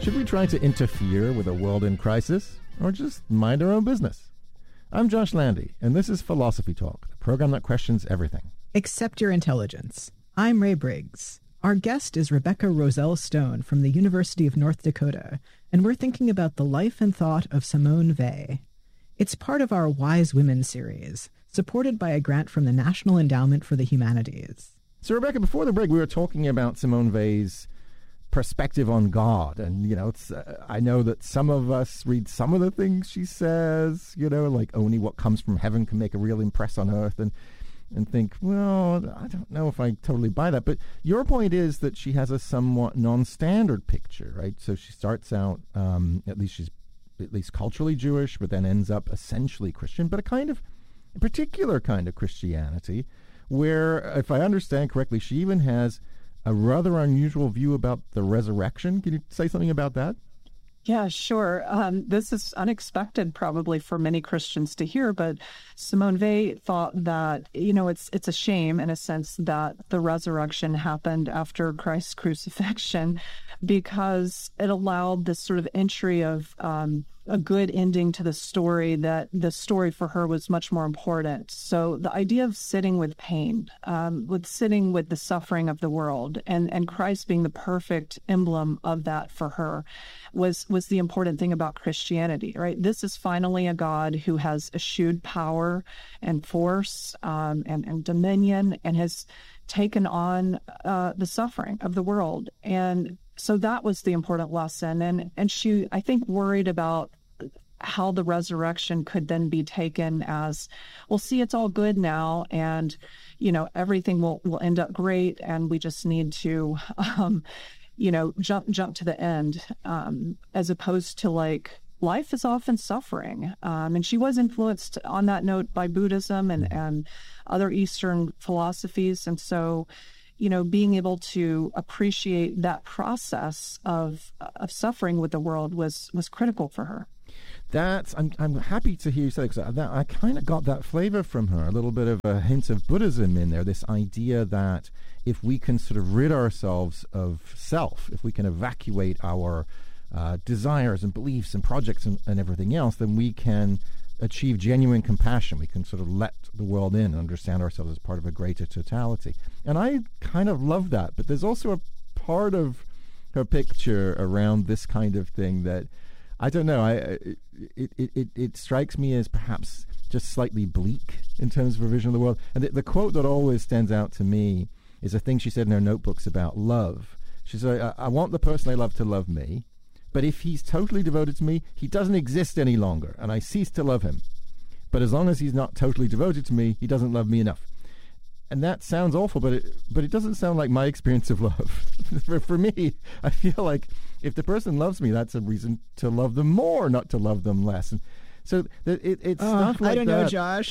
Should we try to interfere with a world in crisis, or just mind our own business? I'm Josh Landy, and this is Philosophy Talk, the program that questions everything. Accept your intelligence. I'm Ray Briggs. Our guest is Rebecca Roselle Stone from the University of North Dakota, and we're thinking about the life and thought of Simone Weil. It's part of our Wise Women series, supported by a grant from the National Endowment for the Humanities. So, Rebecca, before the break, we were talking about Simone Weil's perspective on God. And, it's I know that some of us read some of the things she says, like only what comes from heaven can make a real impress on earth, and think, well, I don't know if I totally buy that. But your point is that she has a somewhat non-standard picture, right? So she starts out, at least culturally Jewish, but then ends up essentially Christian, but a particular kind of Christianity, where, if I understand correctly, she even has a rather unusual view about the resurrection. Can you say something about that? Yeah, sure. This is unexpected probably for many Christians to hear, but Simone Weil thought that, it's a shame in a sense that the resurrection happened after Christ's crucifixion, because it allowed this sort of entry of a good ending to the story, that the story for her was much more important. So the idea of sitting with pain, sitting with the suffering of the world, and Christ being the perfect emblem of that for her was the important thing about Christianity, right? This is finally a God who has eschewed power and force and dominion, and has taken on the suffering of the world. And so that was the important lesson. And she, I think, worried about how the resurrection could then be taken as, well, see, it's all good now, and, everything will end up great, and we just need to, jump to the end, as opposed to life is often suffering. And she was influenced on that note by Buddhism and other Eastern philosophies. And so, being able to appreciate that process of suffering with the world was critical for her. I'm happy to hear you say that, because I kind of got that flavor from her, a little bit of a hint of Buddhism in there, this idea that if we can sort of rid ourselves of self, if we can evacuate our desires and beliefs and projects and everything else, then we can achieve genuine compassion. We can sort of let the world in and understand ourselves as part of a greater totality. And I kind of love that. But there's also a part of her picture around this kind of thing that, I don't know, it strikes me as perhaps just slightly bleak in terms of her vision of the world. And the quote that always stands out to me is a thing she said in her notebooks about love. She said, I want the person I love to love me, but if he's totally devoted to me, he doesn't exist any longer, and I cease to love him. But as long as he's not totally devoted to me, he doesn't love me enough. And that sounds awful, but it doesn't sound like my experience of love. For me, I feel like if the person loves me, that's a reason to love them more, not to love them less. And so it's stuff like I don't that. know, Josh.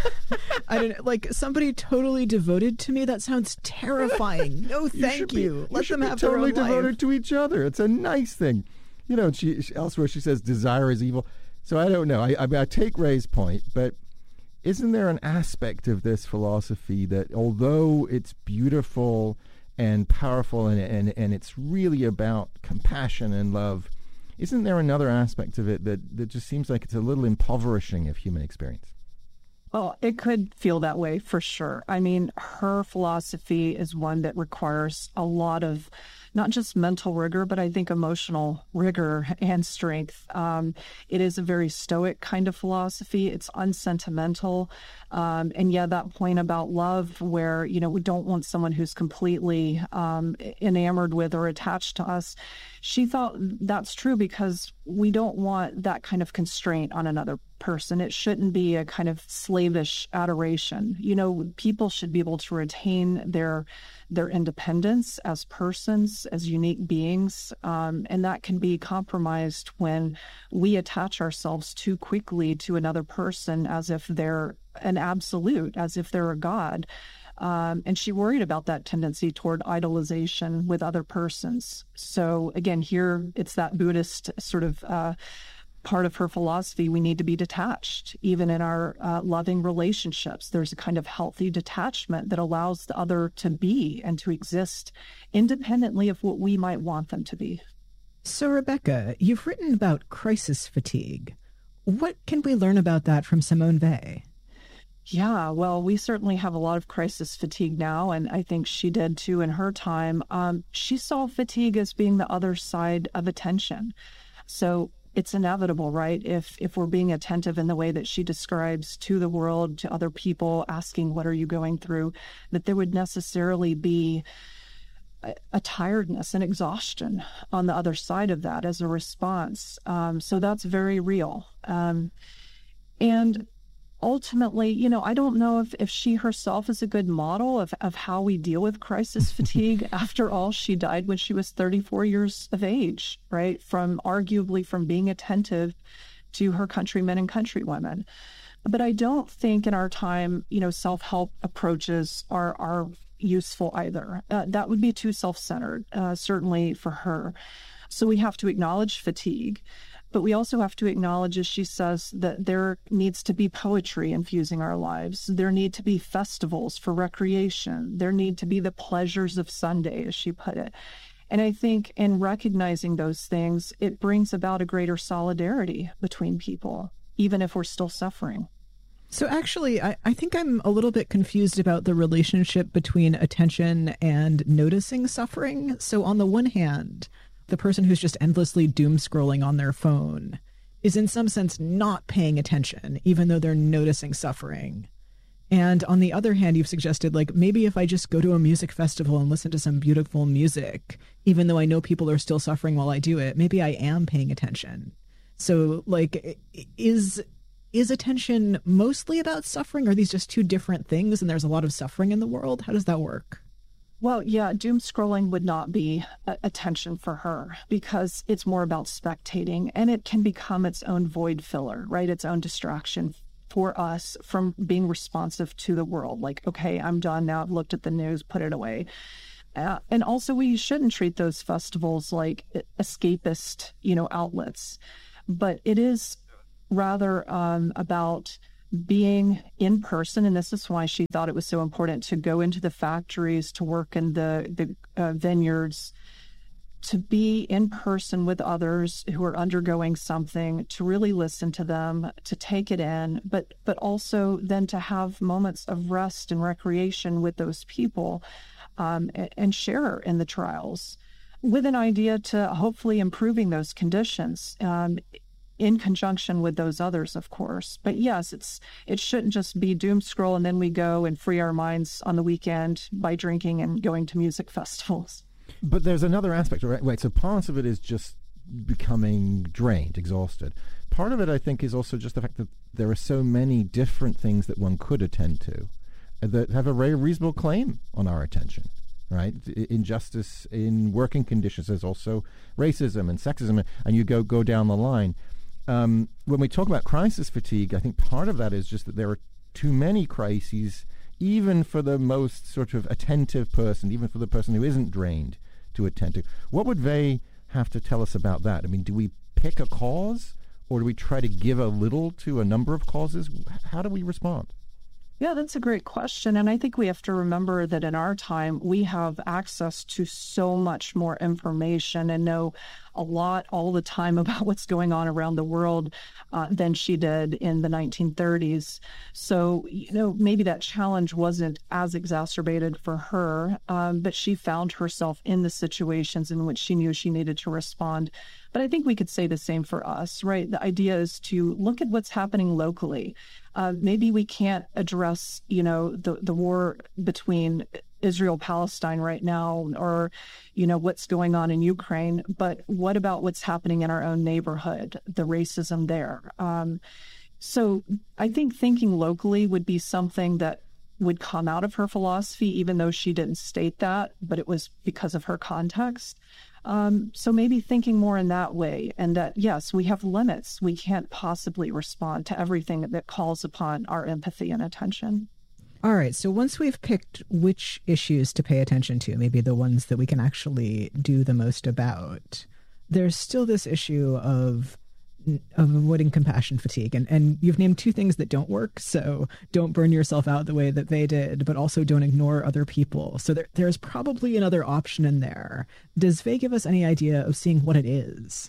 I don't like somebody totally devoted to me. That sounds terrifying. No, thank you. Let them have their own life. Totally devoted to each other. It's a nice thing. Elsewhere she says desire is evil. So I don't know. I take Ray's point, but isn't there an aspect of this philosophy that, although it's beautiful and powerful and it's really about compassion and love, isn't there another aspect of it that just seems like it's a little impoverishing of human experience? Well, it could feel that way for sure. I mean, her philosophy is one that requires a lot of not just mental rigor, but I think emotional rigor and strength. It is a very stoic kind of philosophy. It's unsentimental. And yeah, that point about love where, we don't want someone who's completely enamored with or attached to us. She thought that's true because we don't want that kind of constraint on another person. It shouldn't be a kind of slavish adoration. People should be able to retain their independence as persons, as unique beings, and that can be compromised when we attach ourselves too quickly to another person as if they're an absolute, as if they're a god. And she worried about that tendency toward idolization with other persons. So again, here it's that Buddhist sort of part of her philosophy. We need to be detached, even in our loving relationships. There's a kind of healthy detachment that allows the other to be and to exist independently of what we might want them to be. So, Rebecca, you've written about crisis fatigue. What can we learn about that from Simone Weil? Yeah, well, we certainly have a lot of crisis fatigue now, and I think she did too in her time. She saw fatigue as being the other side of attention. So it's inevitable, right? If we're being attentive in the way that she describes to the world, to other people, asking, what are you going through, that there would necessarily be a tiredness and exhaustion on the other side of that as a response. So that's very real. And ultimately, I don't know if she herself is a good model of how we deal with crisis fatigue. After all, she died when she was 34 years of age, right? Arguably from being attentive to her countrymen and countrywomen. But I don't think in our time, self-help approaches are useful either. That would be too self-centered, certainly for her. So we have to acknowledge fatigue. But we also have to acknowledge, as she says, that there needs to be poetry infusing our lives. There need to be festivals for recreation. There need to be the pleasures of Sunday, as she put it. And I think in recognizing those things, it brings about a greater solidarity between people, even if we're still suffering. So actually, I think I'm a little bit confused about the relationship between attention and noticing suffering. So on the one hand, the person who's just endlessly doom scrolling on their phone is in some sense not paying attention, even though they're noticing suffering. And on the other hand, you've suggested, maybe if I just go to a music festival and listen to some beautiful music, even though I know people are still suffering while I do it, maybe I am paying attention. So, is attention mostly about suffering? Are these just two different things and there's a lot of suffering in the world? How does that work? Well, yeah, doom scrolling would not be attention for her because it's more about spectating, and it can become its own void filler, right? Its own distraction for us from being responsive to the world. Okay, I'm done now. I've looked at the news, put it away. And also we shouldn't treat those festivals like escapist, outlets, but it is rather about being in person. And this is why she thought it was so important to go into the factories, to work in the vineyards, to be in person with others who are undergoing something, to really listen to them, to take it in, but also then to have moments of rest and recreation with those people, and share in the trials with an idea to hopefully improving those conditions, in conjunction with those others, of course. But yes, it shouldn't just be doom scroll and then we go and free our minds on the weekend by drinking and going to music festivals. But there's another aspect, right? Wait, so part of it is just becoming drained, exhausted. Part of it, I think, is also just the fact that there are so many different things that one could attend to that have a very reasonable claim on our attention, right? Injustice in working conditions. There's also racism and sexism, and you go down the line. When we talk about crisis fatigue, I think part of that is just that there are too many crises, even for the most sort of attentive person, even for the person who isn't drained to attend to. What would Weil have to tell us about that? I mean, do we pick a cause, or do we try to give a little to a number of causes? How do we respond? Yeah, that's a great question. And I think we have to remember that in our time, we have access to so much more information and know a lot all the time about what's going on around the world than she did in the 1930s. So, maybe that challenge wasn't as exacerbated for her, but she found herself in the situations in which she knew she needed to respond. But I think we could say the same for us, right? The idea is to look at what's happening locally. Maybe we can't address, the war between Israel-Palestine right now, or, what's going on in Ukraine. But what about what's happening in our own neighborhood, the racism there? So I think thinking locally would be something that would come out of her philosophy, even though she didn't state that, but it was because of her context. So maybe thinking more in that way, and that, yes, we have limits. We can't possibly respond to everything that calls upon our empathy and attention. All right. So once we've picked which issues to pay attention to, maybe the ones that we can actually do the most about, there's still this issue of avoiding compassion fatigue. And you've named two things that don't work. So don't burn yourself out the way that they did, but also don't ignore other people. So there's probably another option in there. Does Faye give us any idea of seeing what it is?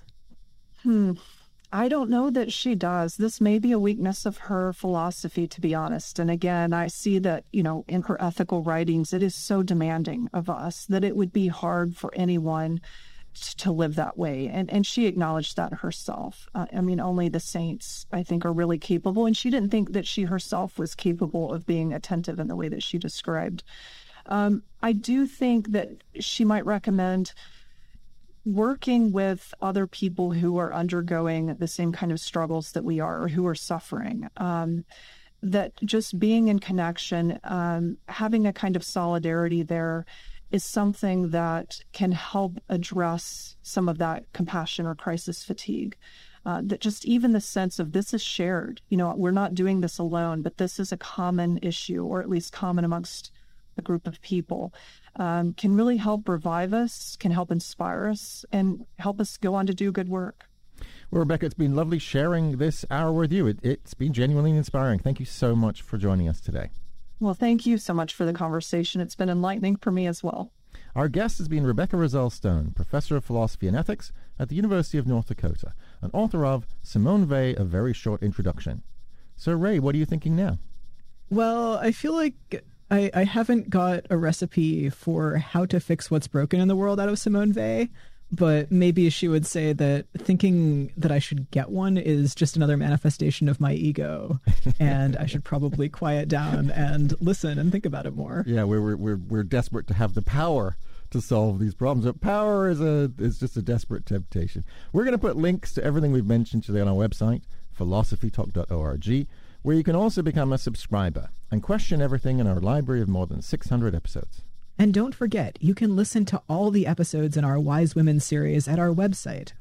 I don't know that she does. This may be a weakness of her philosophy, to be honest. And again, I see that, in her ethical writings, it is so demanding of us that it would be hard for anyone to live that way. And she acknowledged that herself. Only the saints, I think, are really capable. And she didn't think that she herself was capable of being attentive in the way that she described. I do think that she might recommend working with other people who are undergoing the same kind of struggles that we are, or who are suffering. That just being in connection, having a kind of solidarity there is something that can help address some of that compassion or crisis fatigue. That just even the sense of this is shared, we're not doing this alone, but this is a common issue, or at least common amongst a group of people, can really help revive us, can help inspire us, and help us go on to do good work. Well, Rebecca, it's been lovely sharing this hour with you. It's been genuinely inspiring. Thank you so much for joining us today. Well, thank you so much for the conversation. It's been enlightening for me as well. Our guest has been Rebecca Roselle Stone, Professor of Philosophy and Ethics at the University of North Dakota, and author of Simone Weil, A Very Short Introduction. So, Ray, what are you thinking now? Well, I feel like I haven't got a recipe for how to fix what's broken in the world out of Simone Weil, but maybe she would say that thinking that I should get one is just another manifestation of my ego, and I should probably quiet down and listen and think about it more. Yeah, we're desperate to have the power to solve these problems, but power is just a desperate temptation. We're going to put links to everything we've mentioned today on our website, philosophytalk.org, where you can also become a subscriber and question everything in our library of more than 600 episodes. And don't forget, you can listen to all the episodes in our Wise Women series at our website,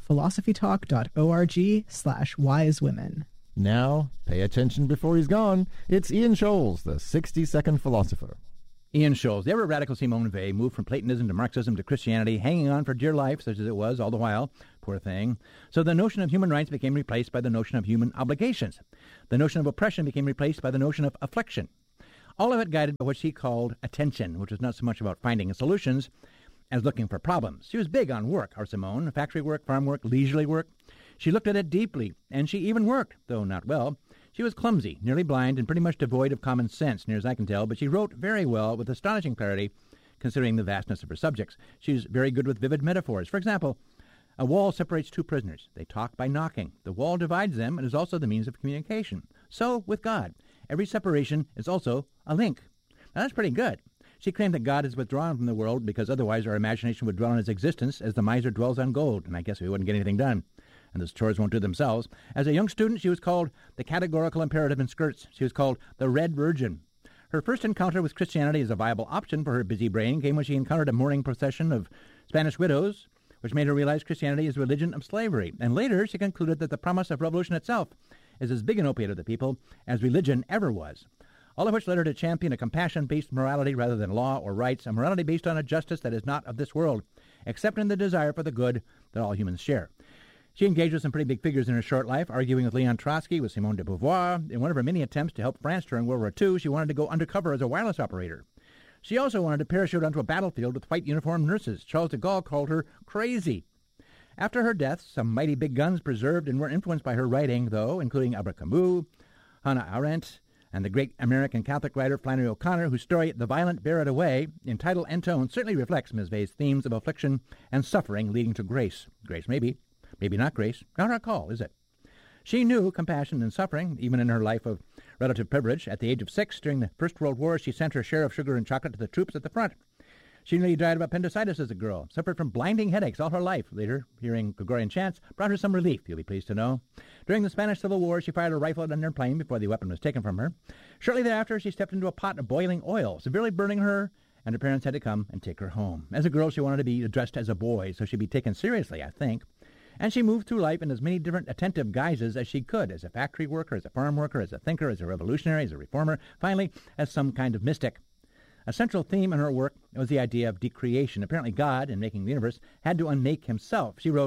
philosophytalk.org/wisewomen. Now, pay attention before he's gone. It's Ian Scholes, the 60-second philosopher. Ian Scholes, the ever-radical Simone Weil, moved from Platonism to Marxism to Christianity, hanging on for dear life, such as it was all the while. Poor thing. So the notion of human rights became replaced by the notion of human obligations. The notion of oppression became replaced by the notion of affliction. All of it guided by what she called attention, which was not so much about finding solutions as looking for problems. She was big on work, our Simone, factory work, farm work, leisurely work. She looked at it deeply, and she even worked, though not well. She was clumsy, nearly blind, and pretty much devoid of common sense, near as I can tell, but she wrote very well with astonishing clarity, considering the vastness of her subjects. She was very good with vivid metaphors. For example, a wall separates two prisoners. They talk by knocking. The wall divides them and is also the means of communication. So, with God, every separation is also a link. Now, that's pretty good. She claimed that God is withdrawn from the world because otherwise our imagination would dwell on his existence as the miser dwells on gold, and I guess we wouldn't get anything done. And those chores won't do themselves. As a young student, she was called the categorical imperative in skirts. She was called the Red Virgin. Her first encounter with Christianity as a viable option for her busy brain came when she encountered a mourning procession of Spanish widows, which made her realize Christianity is a religion of slavery. And later, she concluded that the promise of revolution itself is as big an opiate of the people as religion ever was. All of which led her to champion a compassion-based morality rather than law or rights, a morality based on a justice that is not of this world, except in the desire for the good that all humans share. She engaged with some pretty big figures in her short life, arguing with Leon Trotsky, with Simone de Beauvoir. In one of her many attempts to help France during World War II, she wanted to go undercover as a wireless operator. She also wanted to parachute onto a battlefield with white uniformed nurses. Charles de Gaulle called her crazy. After her death, some mighty big guns preserved and were influenced by her writing, though, including Albert Camus, Hannah Arendt, and the great American Catholic writer Flannery O'Connor, whose story The Violent Bear It Away, in title and tone, certainly reflects Ms. Weil's themes of affliction and suffering leading to grace. Grace maybe. Maybe not grace. Not our call, is it? She knew compassion and suffering, even in her life of relative privilege. At the age of 6, during the First World War, she sent her share of sugar and chocolate to the troops at the front. She nearly died of appendicitis as a girl, suffered from blinding headaches all her life. Later, hearing Gregorian chants brought her some relief, you'll be pleased to know. During the Spanish Civil War, she fired a rifle at an airplane before the weapon was taken from her. Shortly thereafter, she stepped into a pot of boiling oil, severely burning her, and her parents had to come and take her home. As a girl, she wanted to be addressed as a boy, so she'd be taken seriously, I think. And she moved through life in as many different attentive guises as she could, as a factory worker, as a farm worker, as a thinker, as a revolutionary, as a reformer, finally, as some kind of mystic. A central theme in her work was the idea of decreation. Apparently God, in making the universe, had to unmake himself. She wrote,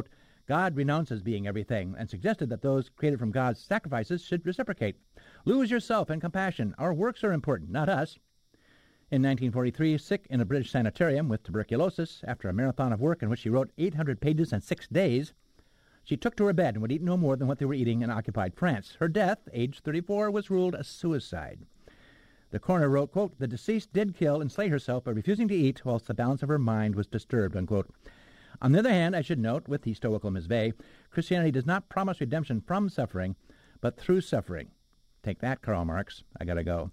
God renounces being everything and suggested that those created from God's sacrifices should reciprocate. Lose yourself in compassion. Our works are important, not us. In 1943, sick in a British sanitarium with tuberculosis, after a marathon of work in which she wrote 800 pages in 6 days, she took to her bed and would eat no more than what they were eating in occupied France. Her death, aged 34, was ruled a suicide. The coroner wrote, quote, "The deceased did kill and slay herself by refusing to eat whilst the balance of her mind was disturbed," unquote. On the other hand, I should note, with the stoical Ms. Vey, Christianity does not promise redemption from suffering, but through suffering. Take that, Karl Marx. I gotta go.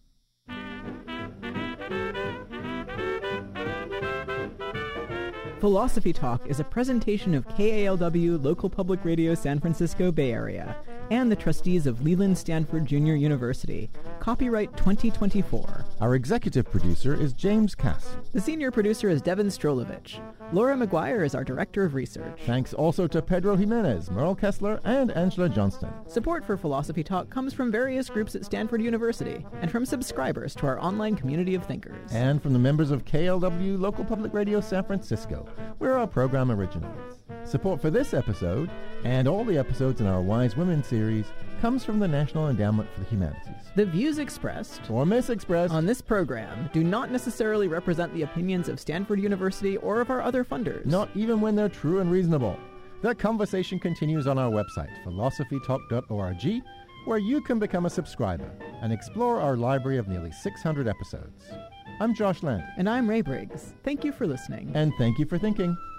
Philosophy Talk is a presentation of KALW Local Public Radio San Francisco Bay Area and the trustees of Leland Stanford Junior University. Copyright 2024. Our executive producer is James Cass. The senior producer is Devin Strolovich. Laura McGuire is our director of research. Thanks also to Pedro Jimenez, Merle Kessler, and Angela Johnston. Support for Philosophy Talk comes from various groups at Stanford University and from subscribers to our online community of thinkers. And from the members of KLW Local Public Radio San Francisco, where our program originates. Support for this episode, and all the episodes in our Wise Women series, comes from the National Endowment for the Humanities. The views expressed or misexpressed on this program do not necessarily represent the opinions of Stanford University or of our other funders. Not even when they're true and reasonable. The conversation continues on our website, philosophytalk.org, where you can become a subscriber and explore our library of nearly 600 episodes. I'm Josh Land. And I'm Ray Briggs. Thank you for listening. And thank you for thinking.